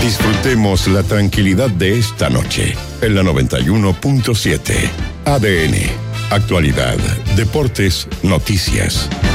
Disfrutemos la tranquilidad de esta noche en la 91.7. ADN, actualidad, deportes, noticias.